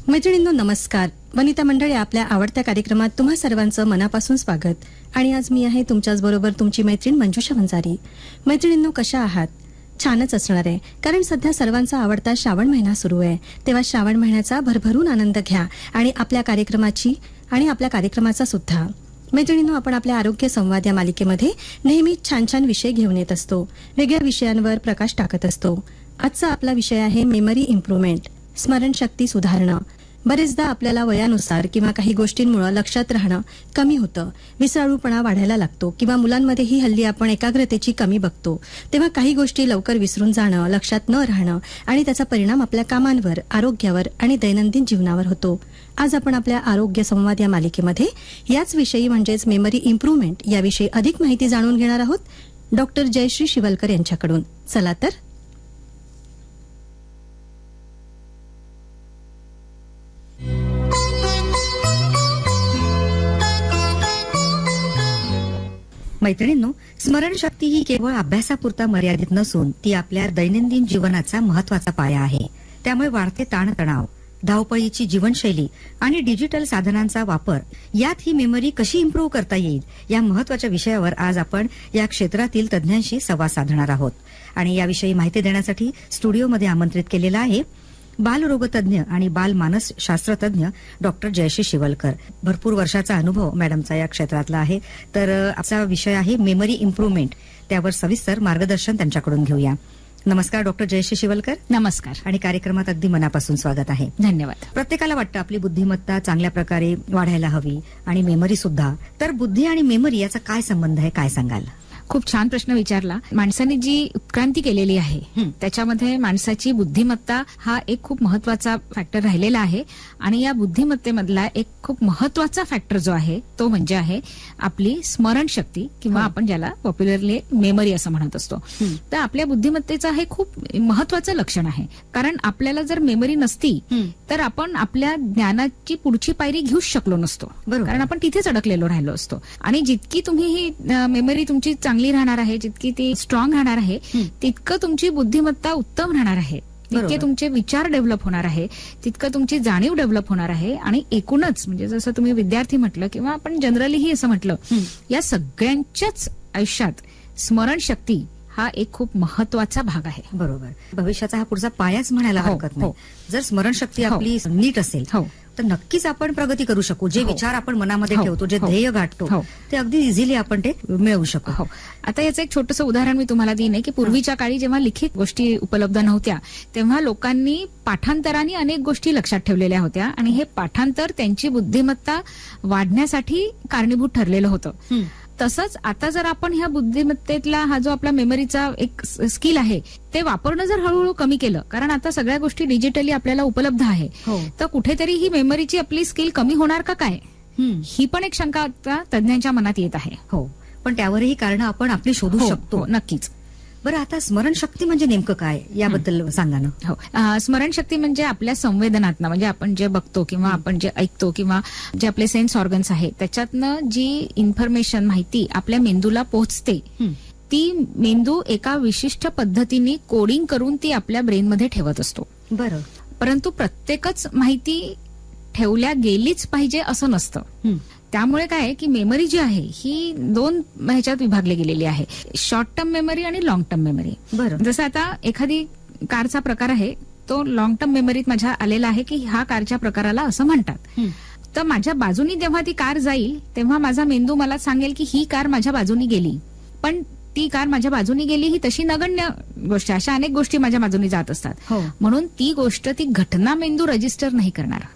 मैत्रिणींनो नमस्कार. वनिता मंडळी, आपल्या आवडत्या कार्यक्रमात तुम्हा सर्वांचं मनापासून स्वागत. आणि आज मी आहे तुमच्याच बरोबर तुमची मैत्रीण मंजुषा वंजारी. मैत्रिणींनो, कशा आहात? छानच असणार आहे, कारण सध्या सर्वांचा आवडता श्रावण महिना सुरू आहे. तेव्हा श्रावण महिन्याचा भरभरून आनंद घ्या आणि आपल्या कार्यक्रमाचा सुद्धा. मैत्रिणींनो, आपण आपल्या आरोग्य संवाद या मालिकेमध्ये नेहमी छान छान विषय घेऊन येत असतो, वेगळ्या विषयांवर प्रकाश टाकत असतो. आजचा आपला विषय आहे मेमरी इम्प्रूव्हमेंट, स्मरणशक्ती सुधारणं. बरेचदा आपल्याला वयानुसार किंवा काही गोष्टींमुळे लक्षात राहणं कमी होतं, विसराळूपणा वाढायला लागतो किंवा मुलांमध्येही हल्ली आपण एकाग्रतेची कमी बघतो. तेव्हा काही गोष्टी लवकर विसरून जाणं, लक्षात न राहणं आणि त्याचा परिणाम आपल्या कामांवर, आरोग्यावर आणि दैनंदिन जीवनावर होतो. आज आपण आपल्या आरोग्य संवाद या मालिकेमध्ये याच विषयी म्हणजेच मेमरी इम्प्रूव्हमेंट याविषयी अधिक माहिती जाणून घेणार आहोत डॉक्टर जयश्री शिवलकर यांच्याकडून. चला तर. मैत्रिणींनो, स्मरणशक्ती ही केवळ अभ्यासापुरता मर्यादित नसून ती आपल्या दैनंदिन जीवनाचा महत्वाचा पाया आहे. त्यामुळे वाढते ताणतणाव, धावपळीची जीवनशैली आणि डिजिटल साधनांचा वापर यात ही मेमरी कशी इम्प्रूव्ह करता येईल या महत्वाच्या विषयावर आज आपण या क्षेत्रातील तज्ञांशी संवाद साधणार आहोत. आणि याविषयी माहिती देण्यासाठी स्टुडिओमध्ये आमंत्रित केलेला आहे बालरोगतज्ञ आणि बालमानस शास्त्रज्ञ डॉक्टर जयश्री शिवलकर. भरपूर वर्षाचा अनुभव मॅडमचा या क्षेत्रातला आहे. तर आजचा विषय आहे मेमरी इम्प्रूव्हमेंट. त्यावर सविस्तर मार्गदर्शन त्यांच्याकडून घेऊया. नमस्कार डॉक्टर जयश्री शिवलकर. नमस्कार. आणि कार्यक्रमात अगदी मनापासून स्वागत आहे. धन्यवाद. प्रत्येकाला वाटतं आपली बुद्धिमत्ता चांगल्या प्रकारे वाढायला हवी आणि मेमरी सुद्धा. तर बुद्धी आणि मेमरी याचा काय संबंध आहे, काय सांगाल? खूप छान प्रश्न विचारला. माणसाने जी उत्क्रांती केलेली आहे त्याच्यामध्ये माणसाची बुद्धिमत्ता हा एक खूप महत्वाचा फॅक्टर राहिलेला आहे. आणि या बुद्धिमत्तेमधला एक खूप महत्वाचा फॅक्टर जो आहे तो म्हणजे आहे आपली स्मरणशक्ती किंवा आपण ज्याला पॉप्युलरली मेमरी असं म्हणत असतो. तर आपल्या बुद्धिमत्तेचं हे खूप महत्वाचं लक्षण आहे. कारण आपल्याला जर मेमरी नसती तर आपण आपल्या ज्ञानाची पुढची पायरी घेऊच शकलो नसतो, कारण आपण तिथेच अडकलेलो राहिलो असतो. आणि जितकी तुम्ही ही मेमरी तुमची चांगली राहणार आहे, जितकी ती स्ट्रॉंग राहणार आहे, तितकं तुमची बुद्धिमत्ता उत्तम राहणार आहे, तितके तुमचे विचार डेव्हलप होणार आहे, तितकं तुमची जाणीव डेव्हलप होणार आहे. आणि एकूणच म्हणजे जसं तुम्ही विद्यार्थी म्हटलं किंवा आपण जनरलीही असं म्हटलं, या सगळ्यांच्याच आयुष्यात स्मरणशक्ती हा एक खूप महत्वाचा भाग आहे. बरोबर. भविष्याचा हा पुढचा पायाच म्हणायला हरकत नाही. जर स्मरणशक्ती आपली नीट असेल तर नक्कीच आपण प्रगती करू शकू. जे विचार आपण मनामध्ये ठेवतो, जे ध्येय गाठतो, ते अगदी इझिली आपण ते मिळवू शकू. आता याचं एक छोटंसं उदाहरण मी तुम्हाला देईन की पूर्वीच्या काळी जेव्हा लिखित गोष्टी उपलब्ध नव्हत्या तेव्हा लोकांनी पाठांतराने अनेक गोष्टी लक्षात ठेवलेल्या होत्या आणि हे पाठांतर त्यांची बुद्धिमत्ता वाढण्यासाठी कारणीभूत ठरलेलं होतं. तसंच आता जर आपण ह्या बुद्धिमत्तेतला हा जो आपला मेमरीचा एक स्किल आहे ते वापरणं जर हळूहळू कमी केलं, कारण आता सगळ्या गोष्टी डिजिटली आपल्याला उपलब्ध आहे, तर कुठेतरी ही मेमरीची आपली स्किल कमी होणार का काय, ही पण एक शंका आता तज्ञांच्या मनात येत आहे. पण त्यावरही कारण आपण आपली शोधू शकतो. नक्कीच. बरं, आता स्मरणशक्ती म्हणजे नेमकं काय याबद्दल सांगा ना. स्मरणशक्ती म्हणजे आपल्या संवेदनातनं, म्हणजे आपण जे बघतो किंवा आपण जे ऐकतो किंवा जे आपले सेन्स ऑर्गन्स आहेत त्याच्यातनं जी इन्फॉर्मेशन, माहिती आपल्या मेंदूला पोहोचते, ती मेंदू एका विशिष्ट पद्धतीने कोडिंग करून ती आपल्या ब्रेनमध्ये ठेवत असतो. बरं. परंतु प्रत्येकच माहिती ठेवल्या गेलीच पाहिजे असं नसतं. त्यामुळे काय की मेमरी जी आहे ही दोन ह्याच्यात विभागली गेलेली आहे, शॉर्ट टर्म मेमरी आणि लॉंग टर्म मेमरी. बरं. जसं आता एखादी कारचा प्रकार आहे, तो लॉंग टर्म मेमरीत माझ्या आलेला आहे की ह्या कारच्या प्रकाराला असं म्हणतात. तर माझ्या बाजूनी जेव्हा ती कार जाईल तेव्हा माझा मेंदू मला सांगेल की ही कार माझ्या बाजूनी गेली, पण ती कार माझ्या बाजूनी गेली ही तशी नगण्य गोष्ट. अशा अनेक गोष्टी माझ्या बाजूनी जात असतात, म्हणून ती गोष्ट, ती घटना मेंदू रजिस्टर नाही करणार.